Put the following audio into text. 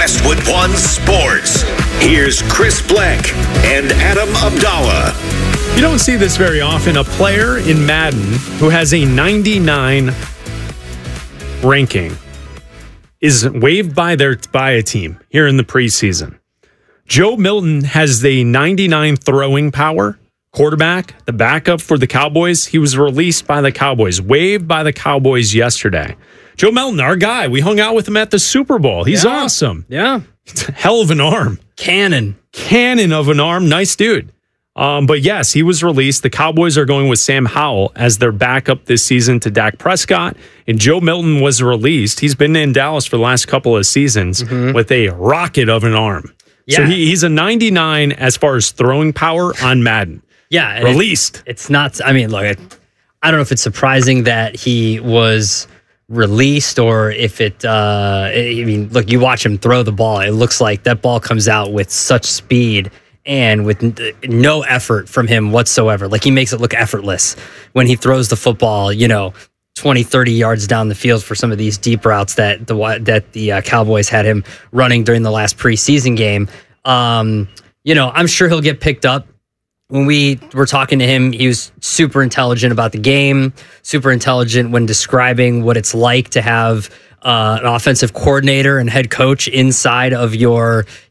Westwood One Sports. Here's Chris Black and Adam Abdallah. You don't see this very often. A player in Madden who has a 99 ranking is waived by a team here in the preseason. Joe Milton has the 99 throwing power quarterback, the backup for the Cowboys. He was released by the Cowboys, waived by the Cowboys yesterday. Joe Milton, our guy, we hung out with him at the Super Bowl. He's awesome. Yeah. Hell of an arm. Cannon of an arm. Nice dude. But yes, he was released. The Cowboys are going with Sam Howell as their backup this season to Dak Prescott. And Joe Milton was released. He's been in Dallas for the last couple of seasons with a rocket of an arm. Yeah. So he's a 99 as far as throwing power on Madden. Yeah. Released. It's not, I mean, look, I don't know if it's surprising that he was released or if look, you watch him throw the ball. It looks like that ball comes out with such speed and with no effort from him whatsoever. Like, he makes it look effortless when he throws the football, 20, 30 yards down the field for some of these deep routes that the Cowboys had him running during the last preseason game. I'm sure he'll get picked up. When we were talking to him, he was super intelligent about the game, super intelligent when describing what it's like to have an offensive coordinator and head coach inside of your